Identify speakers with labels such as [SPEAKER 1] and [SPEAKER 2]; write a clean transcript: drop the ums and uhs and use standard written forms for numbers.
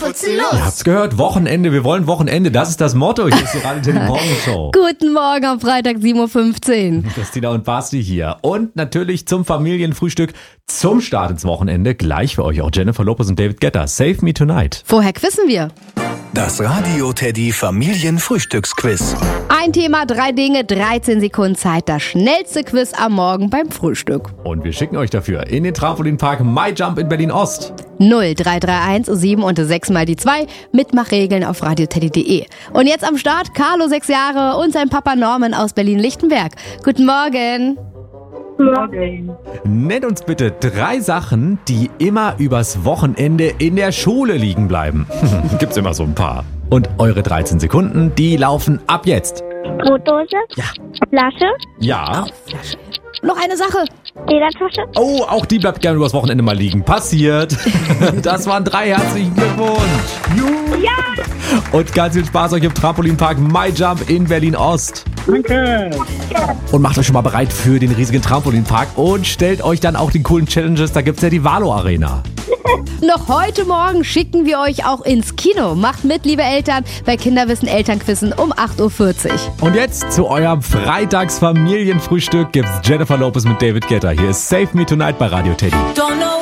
[SPEAKER 1] putzen los.
[SPEAKER 2] Ihr habt's gehört, Wochenende, wir wollen Wochenende, das ist das Motto. Hier ist die Radio Teddy Morgenshow.
[SPEAKER 1] Guten Morgen am Freitag 7.15 Uhr.
[SPEAKER 2] Christina und Basti hier. Und natürlich zum Familienfrühstück, zum Start ins Wochenende. Gleich für euch auch Jennifer Lopez und David Guetta. Save Me Tonight.
[SPEAKER 1] Vorher quizzen wir.
[SPEAKER 3] Das Radio Teddy Familienfrühstücksquiz.
[SPEAKER 1] Ein Thema, 3 Dinge, 13 Sekunden Zeit. Das schnellste Quiz am Morgen beim Frühstück.
[SPEAKER 2] Und wir schicken euch dafür in den Trampolinpark MyJump in Berlin-Ost.
[SPEAKER 1] 0331 7 und 6 mal die 2. Mitmachregeln auf radioteddy.de. Und jetzt am Start Carlo, 6 Jahre, und sein Papa Norman aus Berlin-Lichtenberg. Guten Morgen.
[SPEAKER 4] Morgen.
[SPEAKER 2] Nennt uns bitte 3 Sachen, die immer übers Wochenende in der Schule liegen bleiben. Gibt's immer so ein paar. Und eure 13 Sekunden, die laufen ab jetzt.
[SPEAKER 4] Brotdose.
[SPEAKER 2] Ja.
[SPEAKER 4] Flasche.
[SPEAKER 2] Ja.
[SPEAKER 1] Noch eine Sache.
[SPEAKER 4] Ledertasche.
[SPEAKER 2] Oh, auch die bleibt gerne übers Wochenende mal liegen. Passiert. Das waren 3. Herzlichen Glückwunsch. Juhu.
[SPEAKER 4] Ja.
[SPEAKER 2] Und ganz viel Spaß euch im Trampolinpark MyJump in Berlin-Ost.
[SPEAKER 4] Danke.
[SPEAKER 2] Und macht euch schon mal bereit für den riesigen Trampolinpark und stellt euch dann auch die coolen Challenges. Da gibt's ja die Valo-Arena.
[SPEAKER 1] Noch heute Morgen schicken wir euch auch ins Kino. Macht mit, liebe Eltern, bei Kinderwissen Elternquissen um 8.40 Uhr.
[SPEAKER 2] Und jetzt zu eurem Freitagsfamilienfrühstück gibt's Jennifer Lopez mit David Guetta. Hier ist Save Me Tonight bei Radio Teddy.